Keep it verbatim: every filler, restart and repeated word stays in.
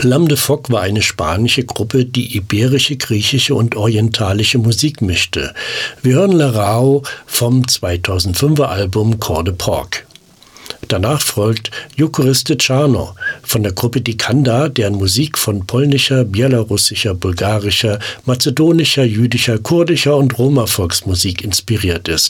L'Âme de Phoque war eine spanische Gruppe, die iberische, griechische und orientalische Musik mischte. Wir hören Lerao vom zweitausendfünfer Album Cor de Porc. Danach folgt Eucharyste Czarno von der Gruppe Dikanda, deren Musik von polnischer, belarussischer, bulgarischer, mazedonischer, jüdischer, kurdischer und Roma-Volksmusik inspiriert ist.